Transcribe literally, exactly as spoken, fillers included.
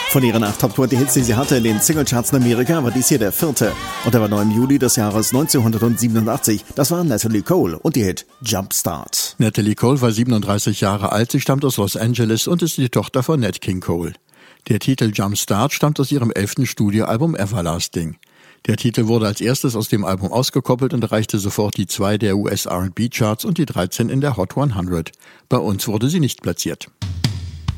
Von ihren acht Top zwanzig Hits, die sie hatte in den Singlecharts in Amerika, war dies hier der vierte. Und er war noch im Juli des Jahres neunzehnhundertsiebenundachtzig. Das war Natalie Cole und ihr Hit Jumpstart. Natalie Cole war siebenunddreißig Jahre alt, sie stammt aus Los Angeles und ist die Tochter von Nat King Cole. Der Titel Jumpstart stammt aus ihrem elften Studioalbum Everlasting. Der Titel wurde als erstes aus dem Album ausgekoppelt und erreichte sofort die zwei der U S R and B Charts und die dreizehn in der Hot hundert. Bei uns wurde sie nicht platziert.